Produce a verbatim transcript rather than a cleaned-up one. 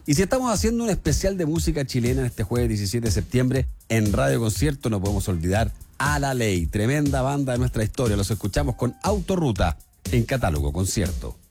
Y si estamos haciendo un especial de música chilena en este jueves diecisiete de septiembre, en Radio Concierto no podemos olvidar a La Ley, tremenda banda de nuestra historia. Los escuchamos con Autoruta en Catálogo Concierto.